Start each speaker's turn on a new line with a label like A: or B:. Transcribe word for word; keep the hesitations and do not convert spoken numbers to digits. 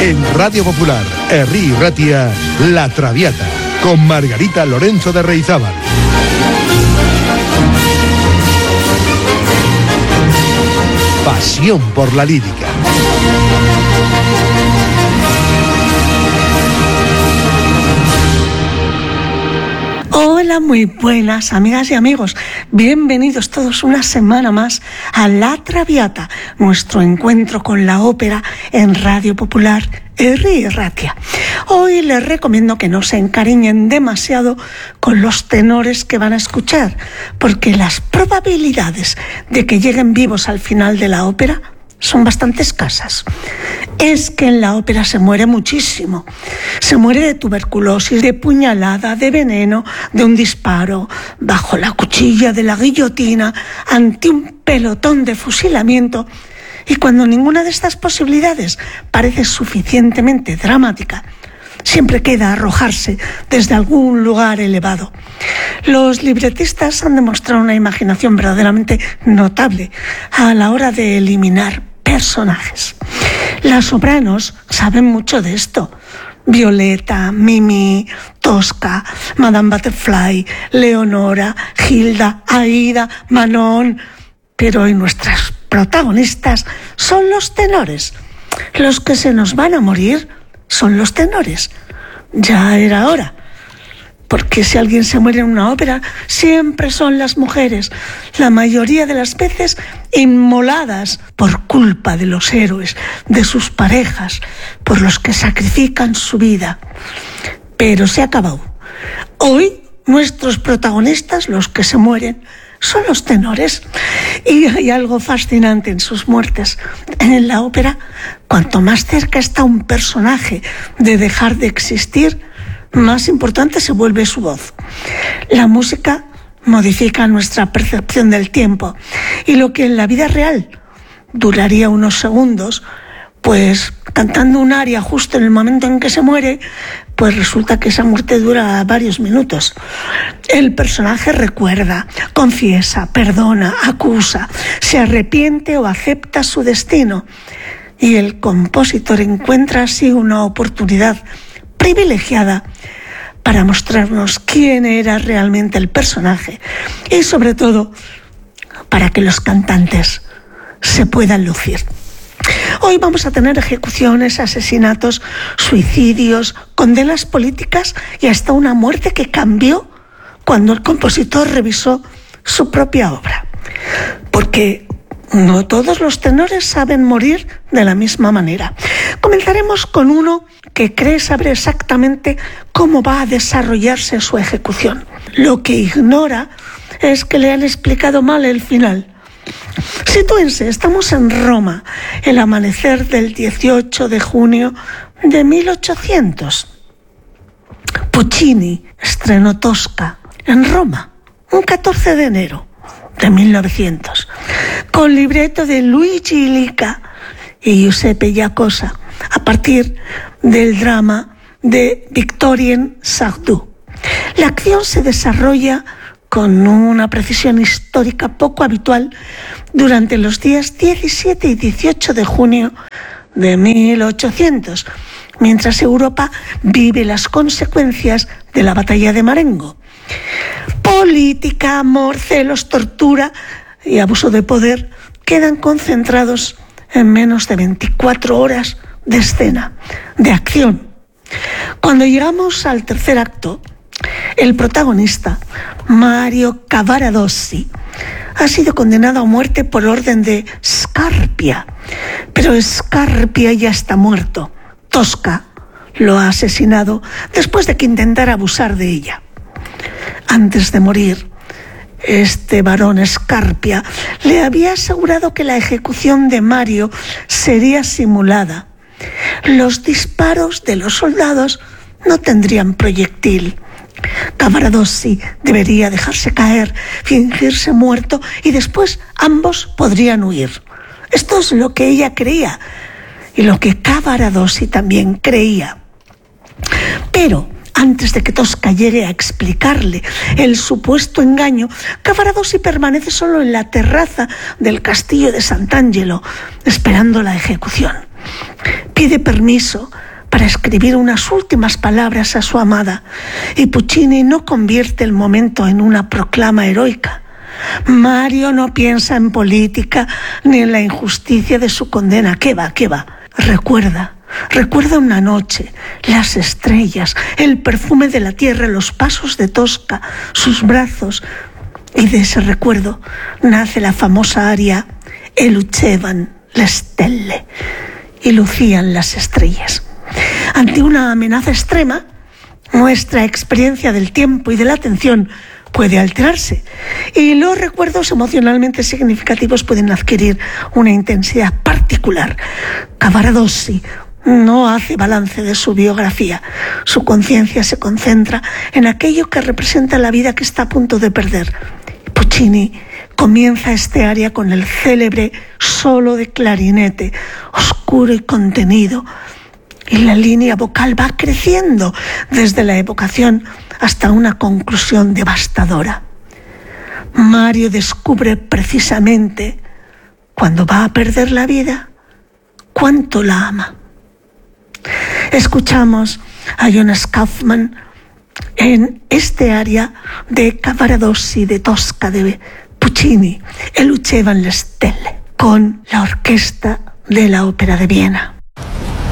A: En Radio Popular, Herri Ratia, La Traviata, con Margarita Lorenzo de Reizábal. Pasión por la lírica.
B: Hola, muy buenas amigas y amigos. Bienvenidos todos una semana más a La Traviata, nuestro encuentro con la ópera en Radio Popular Herri Ratia. Hoy les recomiendo que no se encariñen demasiado con los tenores que van a escuchar, porque las probabilidades de que lleguen vivos al final de la ópera son bastante escasas. Es que en la ópera se muere muchísimo. Se muere de tuberculosis, de puñalada, de veneno, de un disparo, bajo la cuchilla de la guillotina, ante un pelotón de fusilamiento. Y cuando ninguna de estas posibilidades parece suficientemente dramática, siempre queda arrojarse desde algún lugar elevado. Los libretistas han demostrado una imaginación verdaderamente notable a la hora de eliminar personajes. Las sopranos saben mucho de esto. Violeta, Mimi, Tosca, Madame Butterfly, Leonora, Gilda, Aida, Manon. Pero hoy nuestras protagonistas son los tenores. Los que se nos van a morir son los tenores. Ya era hora. Porque si alguien se muere en una ópera, siempre son las mujeres, la mayoría de las veces inmoladas por culpa de los héroes, de sus parejas, por los que sacrifican su vida. Pero se ha acabado. Hoy nuestros protagonistas, los que se mueren, son los tenores. Y hay algo fascinante en sus muertes. En la ópera, cuanto más cerca está un personaje de dejar de existir, más importante se vuelve su voz. La música modifica nuestra percepción del tiempo, y lo que en la vida real duraría unos segundos, pues cantando un aria justo en el momento en que se muere, pues resulta que esa muerte dura varios minutos. El personaje recuerda, confiesa, perdona, acusa, se arrepiente o acepta su destino, y el compositor encuentra así una oportunidad privilegiada para mostrarnos quién era realmente el personaje, y sobre todo para que los cantantes se puedan lucir. Hoy vamos a tener ejecuciones, asesinatos, suicidios, condenas políticas y hasta una muerte que cambió cuando el compositor revisó su propia obra. Porque no todos los tenores saben morir de la misma manera. Comenzaremos con uno que cree saber exactamente cómo va a desarrollarse su ejecución. Lo que ignora es que le han explicado mal el final. Sitúense, estamos en Roma, el amanecer del dieciocho de junio de mil ochocientos. Puccini estrenó Tosca en Roma, un catorce de enero de mil novecientos, con libreto de Luigi Illica y Giuseppe Giacosa, a partir del drama de Victorien Sardou. La acción se desarrolla con una precisión histórica poco habitual durante los días diecisiete y dieciocho de junio de mil ochocientos, mientras Europa vive las consecuencias de la batalla de Marengo. Política, amor, celos, tortura y abuso de poder quedan concentrados en menos de veinticuatro horas de escena, de acción. Cuando llegamos al tercer acto, el protagonista, Mario Cavaradossi, ha sido condenado a muerte por orden de Scarpia, pero Scarpia ya está muerto. Tosca lo ha asesinado después de que intentara abusar de ella. Antes de morir, este varón Scarpia le había asegurado que la ejecución de Mario sería simulada. Los disparos de los soldados no tendrían proyectil. Cavaradossi debería dejarse caer, fingirse muerto y después ambos podrían huir. Esto es lo que ella creía y lo que Cavaradossi también creía. Pero antes de que Tosca llegue a explicarle el supuesto engaño, Cavaradossi permanece solo en la terraza del castillo de Sant'Angelo, esperando la ejecución. pide permiso para escribir unas últimas palabras a su amada, y Puccini no convierte el momento en una proclama heroica. Mario no piensa en política ni en la injusticia de su condena. ¿Qué va? ¿Qué va? Recuerda, recuerda una noche, las estrellas, el perfume de la tierra, los pasos de Tosca, sus brazos, y de ese recuerdo nace la famosa aria «E lucevan le stelle», y lucían las estrellas. Ante una amenaza extrema, nuestra experiencia del tiempo y de la atención puede alterarse, y los recuerdos emocionalmente significativos pueden adquirir una intensidad particular. Cavaradossi no hace balance de su biografía. Su conciencia se concentra en aquello que representa la vida que está a punto de perder. Puccini comienza este aria con el célebre solo de clarinete, oscuro y contenido, y la línea vocal va creciendo desde la evocación hasta una conclusión devastadora. Mario descubre precisamente, cuando va a perder la vida, cuánto la ama. Escuchamos a Jonas Kaufmann en este aria de Cavaradossi de Tosca de Puccini, «E lucevan le stelle», con la orquesta de la Ópera de Viena.